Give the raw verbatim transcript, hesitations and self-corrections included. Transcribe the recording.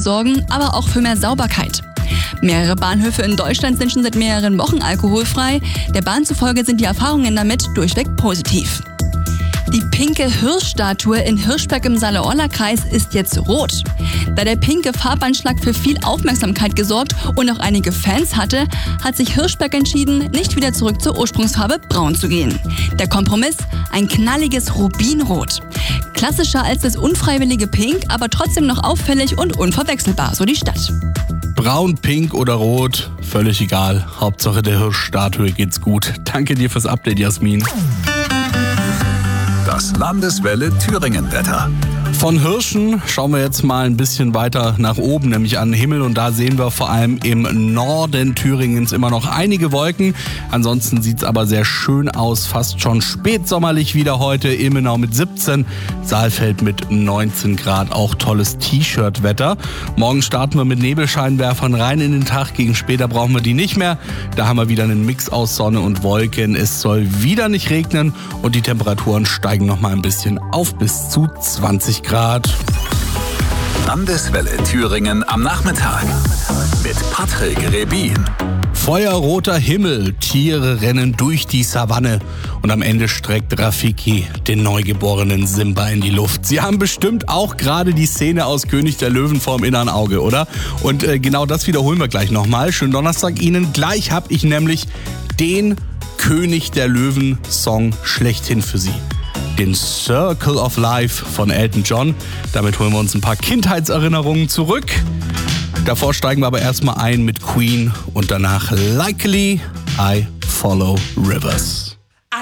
sorgen, aber auch für mehr Sauberkeit. Mehrere Bahnhöfe in Deutschland sind schon seit mehreren Wochen alkoholfrei. Der Bahn zufolge sind die Erfahrungen damit durchweg positiv. Die pinke Hirschstatue in Hirschberg im Saale-Orla-Kreis ist jetzt rot. Da der pinke Farbanschlag für viel Aufmerksamkeit gesorgt und auch einige Fans hatte, hat sich Hirschberg entschieden, nicht wieder zurück zur Ursprungsfarbe braun zu gehen. Der Kompromiss? Ein knalliges Rubinrot. Klassischer als das unfreiwillige Pink, aber trotzdem noch auffällig und unverwechselbar, so die Stadt. Braun, pink oder rot, völlig egal. Hauptsache der Hirschstatue geht's gut. Danke dir fürs Update, Jasmin. Das Landeswelle Thüringen-Wetter. Von Hirschen schauen wir jetzt mal ein bisschen weiter nach oben, nämlich an den Himmel. Und da sehen wir vor allem im Norden Thüringens immer noch einige Wolken. Ansonsten sieht es aber sehr schön aus, fast schon spätsommerlich wieder heute. Ilmenau mit siebzehn, Saalfeld mit neunzehn Grad, auch tolles T-Shirt-Wetter. Morgen starten wir mit Nebelscheinwerfern rein in den Tag. Gegen später brauchen wir die nicht mehr. Da haben wir wieder einen Mix aus Sonne und Wolken. Es soll wieder nicht regnen und die Temperaturen steigen noch mal ein bisschen auf bis zu zwanzig Grad. Landeswelle Thüringen am Nachmittag mit Patrick Rebin. Feuerroter Himmel, Tiere rennen durch die Savanne und am Ende streckt Rafiki den neugeborenen Simba in die Luft. Sie haben bestimmt auch gerade die Szene aus König der Löwen vorm inneren Auge, oder? Und äh, genau das wiederholen wir gleich nochmal. Schönen Donnerstag Ihnen. Gleich habe ich nämlich den König der Löwen Song schlechthin für Sie. Den Circle of Life von Elton John. Damit holen wir uns ein paar Kindheitserinnerungen zurück. Davor steigen wir aber erstmal ein mit Queen und danach Likely I Follow Rivers.